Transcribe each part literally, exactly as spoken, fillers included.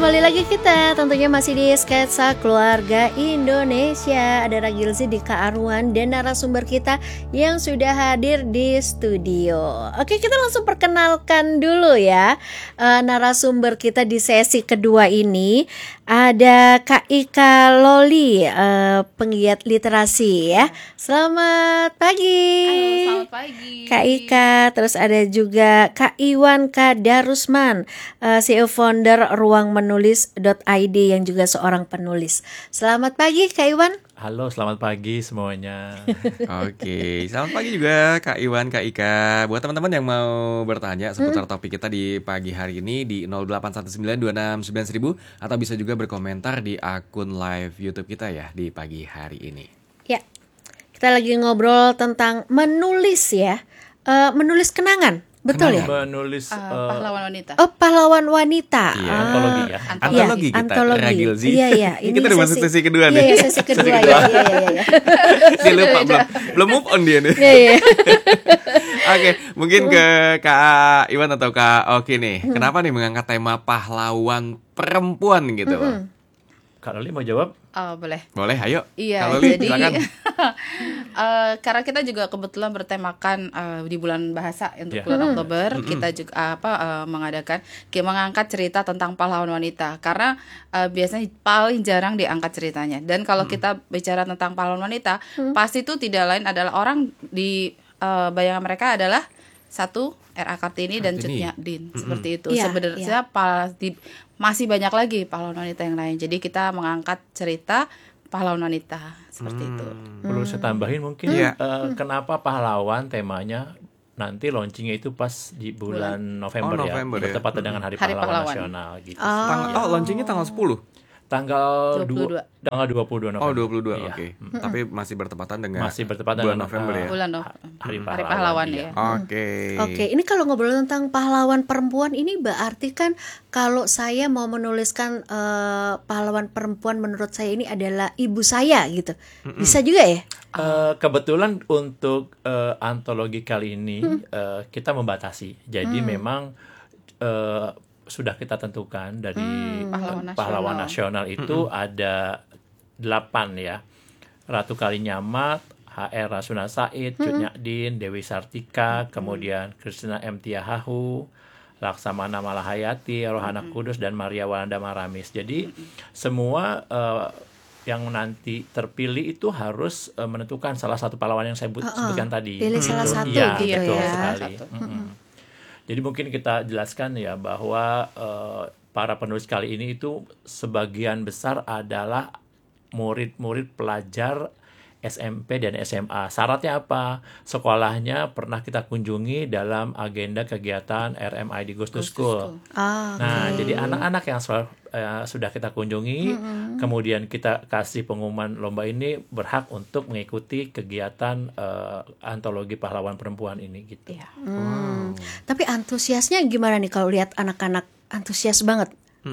kembali lagi kita tentunya masih di Sketsa Keluarga Indonesia. Ada Ragilzi, Dika Arwan, dan narasumber kita yang sudah hadir di studio. Oke, kita langsung perkenalkan dulu ya uh, narasumber kita di sesi kedua ini. Ada Kak Ika Loli, uh, penggiat literasi ya. Selamat pagi. Halo, selamat pagi Kak Ika. Terus ada juga Kak Iwan Kadarusman, uh, C E O founder ruang menulis dot i d yang juga seorang penulis. Selamat pagi Kak Iwan. Halo, selamat pagi semuanya. Oke, selamat pagi juga Kak Iwan, Kak Ika. Buat teman-teman yang mau bertanya seputar topik kita di pagi hari ini di nol delapan satu sembilan dua enam sembilan nol nol nol atau bisa juga berkomentar di akun live YouTube kita ya di pagi hari ini. Ya, kita lagi ngobrol tentang menulis ya, uh, menulis kenangan, betul ya? Menulis uh, uh, pahlawan wanita. Oh, pahlawan wanita. Iya, Ah. antologi ya. Antologi Ya, kita, antologi. Ragilzi. Iya, iya. Ini kita udah masuk sesi kedua iya, nih. Iya, sesi kedua ya. Iya, iya, iya. Dia lupa belum belum move on dia nih. Iya, iya. Oke, mungkin ke Kak Iwan atau Kak Oki nih. Kenapa nih mengangkat tema pahlawan perempuan gitu? Kak Loli mau jawab? Oh, boleh. Boleh, ayo. Iya, Kak Loli, jadi silakan. uh, karena kita juga kebetulan bertemakan uh, di bulan bahasa untuk Yeah. bulan Oktober, kita juga apa uh, mengadakan kita mengangkat cerita tentang pahlawan wanita karena uh, biasanya paling jarang diangkat ceritanya. Dan kalau kita bicara tentang pahlawan wanita, pasti itu tidak lain adalah orang di uh, bayangan mereka adalah satu R A Kartini dan Cut Kartini. Nyak Din, seperti itu. Iya, Sebenarnya pasti masih banyak lagi pahlawan wanita yang lain. Jadi kita mengangkat cerita pahlawan wanita seperti itu. Perlu saya tambahin mungkin Iya. uh, kenapa pahlawan temanya nanti launchingnya itu pas di bulan November, Oh, ya, November ya. bertepatan dengan Hari, Hari Pahlawan, Pahlawan. Nasional gitu. Oh. Tang- oh, launchingnya tanggal sepuluh. Tanggal dua puluh dua. dua, tanggal dua puluh dua November. Oh, dua puluh dua. Iya. Oke. Tapi masih bertepatan dengan Masih bertepatan bulan dengan, November uh, ya. Bulan Ha- Hari Hari Pahlawan, Pahlawan iya. ya. Oke. Oke, ini kalau ngobrol tentang pahlawan perempuan ini berarti kan kalau saya mau menuliskan eh, pahlawan perempuan menurut saya ini adalah ibu saya gitu. Bisa juga ya? Eh, kebetulan untuk eh, antologi kali ini eh, kita membatasi. Jadi memang eh, sudah kita tentukan dari Pahlawan pahlawan nasional. nasional itu ada delapan ya. Ratu Kalinyamat, H R Rasuna Said, Cut Nyak Din, Dewi Sartika, kemudian Kristina M. Tiahahu, Laksamana Malahayati, Rohana Kudus, dan Maria Walanda Maramis. Jadi semua eh, yang nanti terpilih itu harus uh, menentukan salah satu pahlawan yang saya but- Uh-uh. sebutkan tadi. Pilih salah satu ya, gitu betul ya. sekali. Satu. Mm-mm. Jadi mungkin kita jelaskan ya bahwa uh, para penulis kali ini itu sebagian besar adalah murid-murid pelajar S M P dan S M A. Syaratnya apa? Sekolahnya pernah kita kunjungi dalam agenda kegiatan R M I di Ghost to School. Ah, Nah, oke. jadi anak-anak yang sel- eh, sudah kita kunjungi, kemudian kita kasih pengumuman lomba ini berhak untuk mengikuti kegiatan eh, antologi pahlawan perempuan ini gitu. Iya. Hmm. Tapi antusiasnya gimana nih kalau lihat anak-anak antusias banget?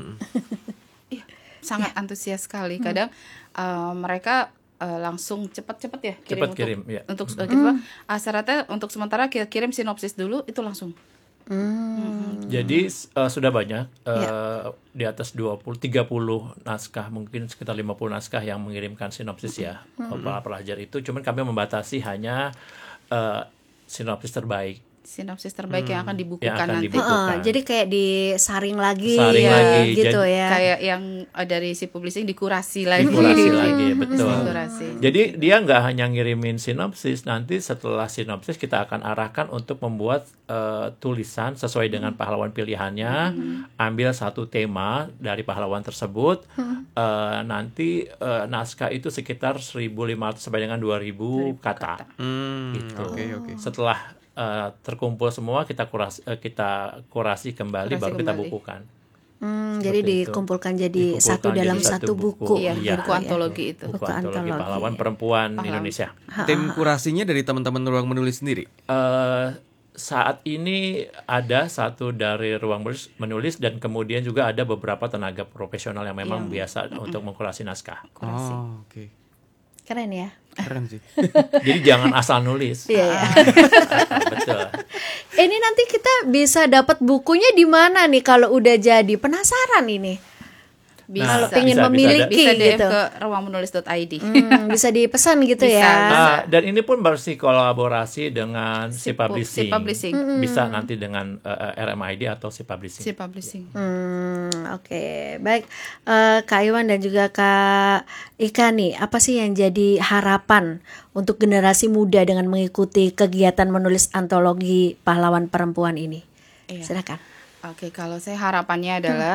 Sangat antusias sekali. Kadang uh, mereka uh, langsung cepat-cepat ya kirim Cepat untuk kirim, ya. untuk uh, gitu Pak. Ah, syaratnya untuk sementara kita kirim sinopsis dulu itu langsung. Hmm. Jadi eh, sudah banyak eh, di atas dua puluh tiga puluh naskah, mungkin sekitar lima puluh naskah yang mengirimkan sinopsis ya. Para pelajar itu, cuman kami membatasi hanya eh, sinopsis terbaik. Sinopsis terbaik yang akan dibukukan Yang akan nanti. dibukukan. Heeh, jadi kayak disaring lagi, Saring ya, lagi, gitu jadi- ya. Kayak yang uh, dari si publishing dikurasi lagi. Dikurasi lagi, betul. Dikurasi. Jadi dia nggak hanya ngirimin sinopsis, nanti setelah sinopsis kita akan arahkan untuk membuat eh, tulisan sesuai dengan pahlawan pilihannya, ambil satu tema dari pahlawan tersebut, eh, nanti eh, naskah itu sekitar seribu lima ratus sampai dengan dua ribu kata. Hmm, Gitu. Oke, oke. Setelah eh, terkumpul semua kita kurasi, eh, kita kurasi kembali Kurasi baru kita kembali. bukukan. Hmm, Seperti jadi itu. dikumpulkan jadi Dikumpulkan satu dalam jadi satu satu buku. buku. Iya, Iya. buku antologi itu. Buku Buku antologi antologi, pahlawan ya. perempuan Pahlawan. Indonesia. Tim kurasinya dari teman-teman ruang menulis sendiri. Eh, saat ini ada satu dari ruang menulis, menulis dan kemudian juga ada beberapa tenaga profesional yang memang Yang- biasa untuk mengkurasi naskah. Kurasi. Oh, oke. Keren ya. Keren sih. Jadi jangan asal nulis. Iya, ya. Betul. Ini nanti kita bisa dapat bukunya di mana nih kalau udah jadi? Penasaran ini. Bisa. kalau Nah, pengen bisa, bisa, memiliki Bisa D M gitu. ke ruang menulis dot I D. Hmm, bisa dipesan gitu Bisa, ya. bisa. Ah, dan ini pun berkolaborasi dengan si Si pu- publishing. si publishing. Bisa nanti dengan uh, R M I D atau si publishing. Si publishing. Hmm, oke. Baik, Eh, Kak Iwan dan juga Kak Ika nih, apa sih yang jadi harapan untuk generasi muda dengan mengikuti kegiatan menulis antologi pahlawan perempuan ini? Iya. Silakan. Oke, kalau saya harapannya adalah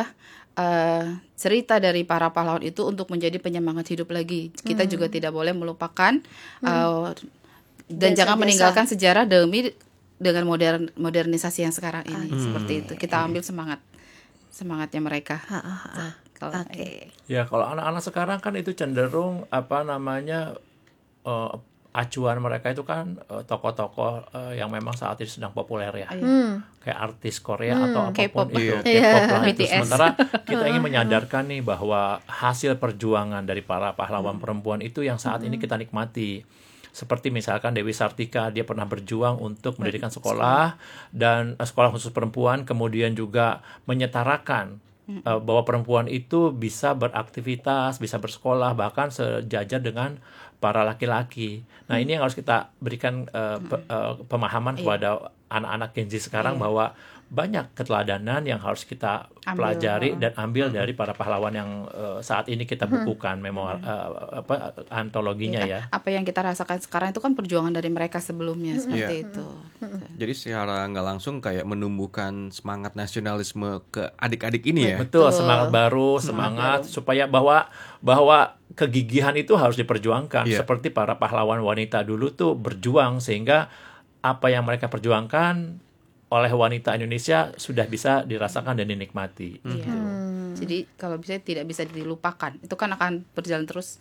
eh, cerita dari para pahlawan itu untuk menjadi penyemangat hidup lagi. Kita juga tidak boleh melupakan eh, dan jangan Desa-desa. meninggalkan sejarah demi dengan modern modernisasi yang sekarang ini. Seperti itu. Kita ambil semangat semangatnya mereka. Ha, ha, ha. Kalau- Oke. Ya, kalau anak-anak sekarang kan itu cenderung apa namanya eh, acuan mereka itu kan eh, tokoh-tokoh eh, yang memang saat ini sedang populer ya. Hmm. Kayak artis Korea atau apapun K-pop. itu, Iya. K-pop lah B itu. T S. Sementara kita ingin menyadarkan nih bahwa hasil perjuangan dari para pahlawan perempuan itu yang saat ini kita nikmati. Seperti misalkan Dewi Sartika, dia pernah berjuang untuk mendirikan sekolah dan eh, sekolah khusus perempuan, kemudian juga menyetarakan eh, bahwa perempuan itu bisa beraktivitas, bisa bersekolah, bahkan sejajar dengan para laki-laki. Nah, ini yang harus kita berikan eh, pe- eh, pemahaman kepada anak-anak Gen Z sekarang bahwa banyak keteladanan yang harus kita Ambil, pelajari uh-uh. dan ambil dari para pahlawan yang eh, saat ini kita bukukan memori eh, apa antologinya ya. Apa yang kita rasakan sekarang itu kan perjuangan dari mereka sebelumnya seperti itu. Jadi secara nggak langsung kayak menumbuhkan semangat nasionalisme ke adik-adik ini ya. Betul, semangat baru, semangat supaya bahwa bahwa kegigihan itu harus diperjuangkan Iya. seperti para pahlawan wanita dulu tuh berjuang sehingga apa yang mereka perjuangkan oleh wanita Indonesia sudah bisa dirasakan dan dinikmati. Iya. Jadi kalau bisa tidak bisa dilupakan. Itu kan akan berjalan terus